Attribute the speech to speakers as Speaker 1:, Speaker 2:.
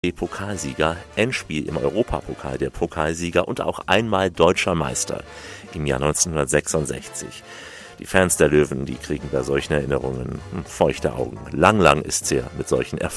Speaker 1: Pokalsieger, Endspiel im Europapokal der Pokalsieger und auch einmal deutscher Meister im Jahr 1966. Die Fans der Löwen, die kriegen bei solchen Erinnerungen feuchte Augen. Lang ist es her mit solchen Erfolgen.